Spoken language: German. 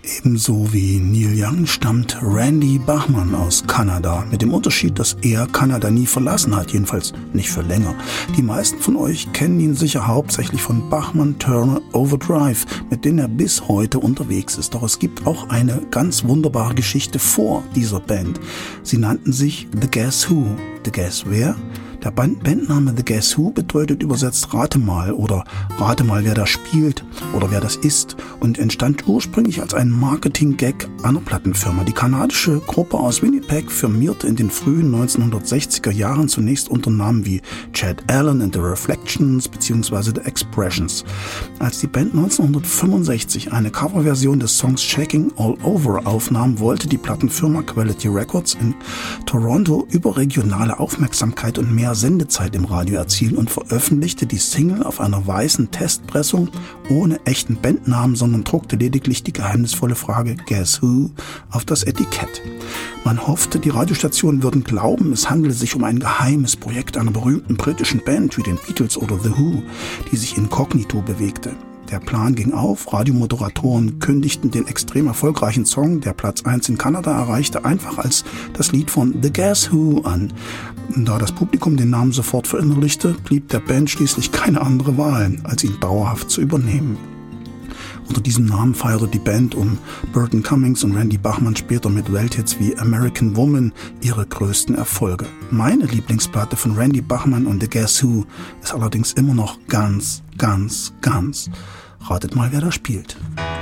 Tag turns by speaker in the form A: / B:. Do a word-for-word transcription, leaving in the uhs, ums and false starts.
A: Ebenso wie Neil Young stammt Randy Bachman aus Kanada, mit dem Unterschied, dass er Kanada nie verlassen hat, jedenfalls nicht für länger. Die meisten von euch kennen ihn sicher hauptsächlich von Bachman Turner Overdrive, mit denen er bis heute unterwegs ist. Doch es gibt auch eine ganz wunderbare Geschichte vor dieser Band. Sie nannten sich The Guess Who. The Guess wer? Der Bandname The Guess Who bedeutet übersetzt Rate mal oder Rate mal, wer da spielt oder wer das ist, und entstand ursprünglich als ein Marketing-Gag einer Plattenfirma. Die kanadische Gruppe aus Winnipeg firmierte in den frühen neunzehnhundertsechziger Jahren zunächst unter Namen wie Chad Allen and the Reflections bzw. The Expressions. Als die Band neunzehnhundertfünfundsechzig eine Coverversion des Songs Shaking All Over aufnahm, wollte die Plattenfirma Quality Records in Toronto überregionale Aufmerksamkeit und mehr Sendezeit im Radio erzielen und veröffentlichte die Single auf einer weißen Testpressung ohne echten Bandnamen, sondern druckte lediglich die geheimnisvolle Frage Guess Who auf das Etikett. Man hoffte, die Radiostationen würden glauben, es handele sich um ein geheimes Projekt einer berühmten britischen Band wie den Beatles oder The Who, die sich inkognito bewegte. Der Plan ging auf, Radiomoderatoren kündigten den extrem erfolgreichen Song, der Platz eins in Kanada erreichte, einfach als das Lied von The Guess Who an. Da das Publikum den Namen sofort verinnerlichte, blieb der Band schließlich keine andere Wahl, als ihn dauerhaft zu übernehmen. Unter diesem Namen feierte die Band um Burton Cummings und Randy Bachman später mit Welthits wie American Woman ihre größten Erfolge. Meine Lieblingsplatte von Randy Bachman und The Guess Who ist allerdings immer noch ganz, ganz, ganz. Ratet mal, wer da spielt.